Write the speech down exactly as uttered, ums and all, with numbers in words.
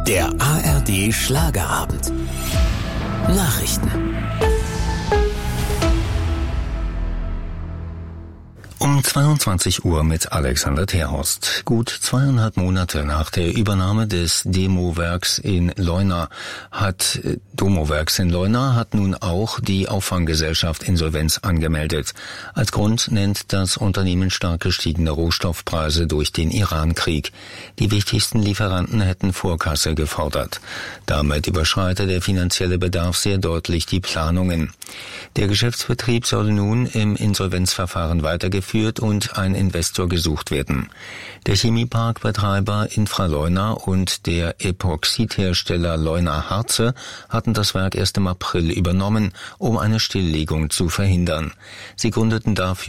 Der A R D Schlagerabend. Nachrichten. Um zweiundzwanzig Uhr mit Alexander Terhorst. Gut zweieinhalb Monate nach der Übernahme des Demo-Werks in Leuna hat Domo-Werks in Leuna hat nun auch die Auffanggesellschaft Insolvenz angemeldet. Als Grund nennt das Unternehmen stark gestiegene Rohstoffpreise durch den Iran-Krieg. Die wichtigsten Lieferanten hätten Vorkasse gefordert. Damit überschreite der finanzielle Bedarf sehr deutlich die Planungen. Der Geschäftsbetrieb soll nun im Insolvenzverfahren weitergeführt und ein Investor gesucht werden. Der Chemieparkbetreiber Infraleuna und der Epoxidhersteller Leuna Harze hatten das Werk erst im April übernommen, um eine Stilllegung zu verhindern. Sie gründeten dafür